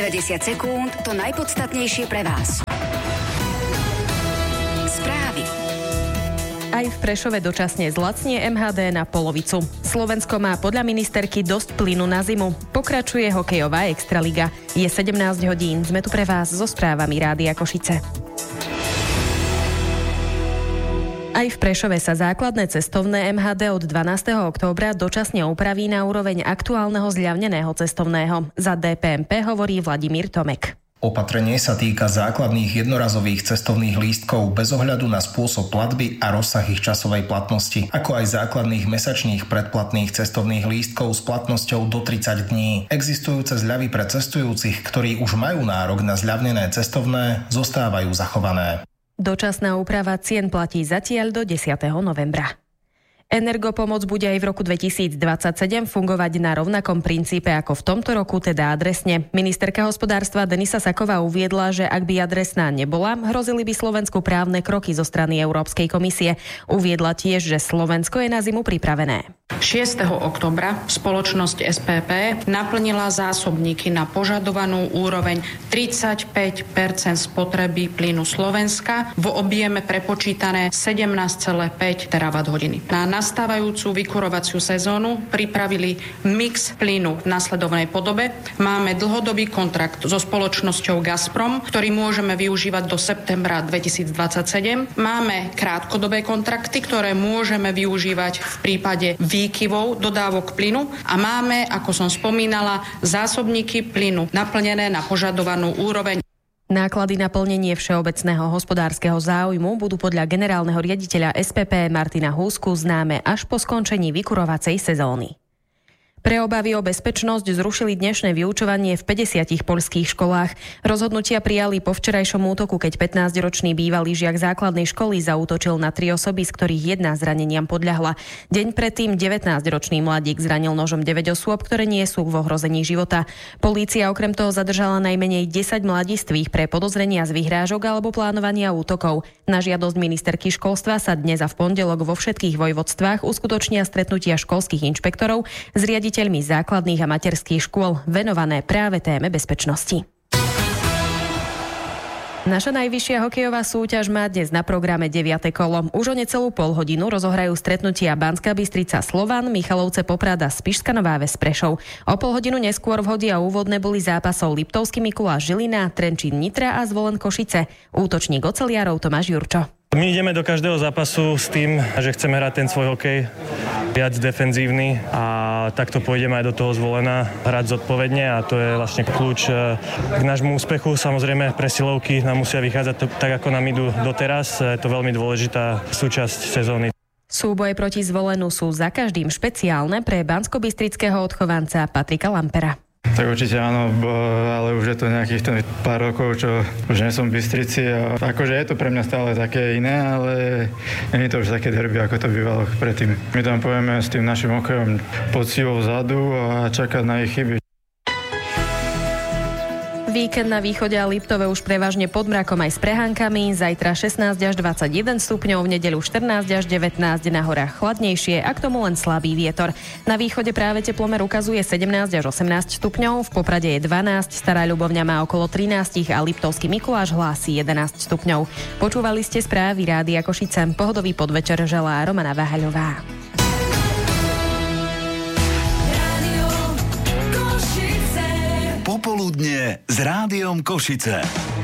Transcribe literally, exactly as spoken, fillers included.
päťdesiat sekúnd, to najpodstatnejšie pre vás. Správy. Aj v Prešove dočasne zlacnie em há dé na polovicu. Slovensko má podľa ministerky dosť plynu na zimu. Pokračuje hokejová extraliga. Je sedemnásť hodín. Sme tu pre vás so správami Rádia Košice. Aj v Prešove sa základné cestovné em há dé od dvanásteho októbra dočasne upraví na úroveň aktuálneho zľavneného cestovného. Za dé pé em pé hovorí Vladimír Tomek. Opatrenie sa týka základných jednorazových cestovných lístkov bez ohľadu na spôsob platby a rozsah ich časovej platnosti, ako aj základných mesačných predplatných cestovných lístkov s platnosťou do tridsať dní. Existujúce zľavy pre cestujúcich, ktorí už majú nárok na zľavnené cestovné, zostávajú zachované. Dočasná úprava cien platí zatiaľ do desiateho novembra. Energopomoc bude aj v roku dvetisícdvadsaťsedem fungovať na rovnakom princípe ako v tomto roku, teda adresne. Ministerka hospodárstva Denisa Saková uviedla, že ak by adresná nebola, hrozili by Slovensku právne kroky zo strany Európskej komisie. Uviedla tiež, že Slovensko je na zimu pripravené. šiesteho októbra spoločnosť es pé pé naplnila zásobníky na požadovanú úroveň tridsaťpäť percent spotreby plynu Slovenska v objeme prepočítané sedemnásť celá päť terawatt-hodiny. Na nastávajúcu vykurovaciu sezónu pripravili mix plynu v nasledovnej podobe. Máme dlhodobý kontrakt so spoločnosťou Gazprom, ktorý môžeme využívať do septembra dvetisícdvadsaťsedem. Máme krátkodobé kontrakty, ktoré môžeme využívať v prípade výkyvov dodávok plynu a máme, ako som spomínala, zásobníky plynu naplnené na požadovanú úroveň. Náklady na plnenie všeobecného hospodárskeho záujmu budú podľa generálneho riaditeľa es pé pé Martina Húsku známe až po skončení vykurovacej sezóny. Pre obavy o bezpečnosť zrušili dnešné vyučovanie v päťdesiatich poľských školách. Rozhodnutia prijali po včerajšom útoku, keď pätnásťročný bývalý žiak základnej školy zaútočil na tri osoby, z ktorých jedna zraneniam podľahla. Deň predtým devätnásťročný mladík zranil nožom deväť osôb, ktoré nie sú v ohrození života. Polícia okrem toho zadržala najmenej desať mladistvých pre podozrenia z vyhrážok alebo plánovania útokov. Na žiadosť ministerky školstva sa dnes a v pondelok vo všetkých vojvodstvách uskutočnia stretnutia školských inšpektorov s riaditeľmi základných a materských škôl venované práve téme bezpečnosti. Naša najvyššia hokejová súťaž má dnes na programe deviate kolo. Už o necelú polhodinu rozohrajú stretnutia Banská Bystrica Slovan, Michalovce Poprad a Spišská Nová Ves Prešov. O polhodinu neskôr v hodi a úvodné boli zápasov Liptovský Mikuláš Žilina, Trenčín Nitra a Zvolen Košice. Útočník oceliarov Tomáš Jurčo. My ideme do každého zápasu s tým, že chceme hrať ten svoj hokej viac defenzívny a takto pôjdeme aj do toho Zvolena hrať zodpovedne a to je vlastne kľúč k nášmu úspechu. Samozrejme presilovky nám musia vychádzať tak, ako nám idú doteraz. Je to veľmi dôležitá súčasť sezóny. Súboje proti Zvolenu sú za každým špeciálne pre banskobystrického odchovanca Patrika Lampera. Tak určite áno, ale už je to nejakých ten pár rokov, čo už nie som v Bystrici a akože je to pre mňa stále také iné, ale nie je to už také derby, ako to bývalo predtým. My tam povieme s tým našim hokejom poctivou vzadu a čakať na ich chyby. Víkend na východe a Liptove už prevažne pod mrakom aj s prehánkami. Zajtra šestnásť až dvadsaťjeden stupňov, v nedeľu štrnásť až devätnásť, na horách chladnejšie a k tomu len slabý vietor. Na východe práve teplomer ukazuje sedemnásť až osemnásť stupňov, v Poprade je dvanásť, Stará Ľubovňa má okolo trinásť a Liptovský Mikuláš hlási jedenásť stupňov. Počúvali ste správy Rádia Košice. Pohodový podvečer želá Romana Váhaľová. Popoludne s Rádiom Košice.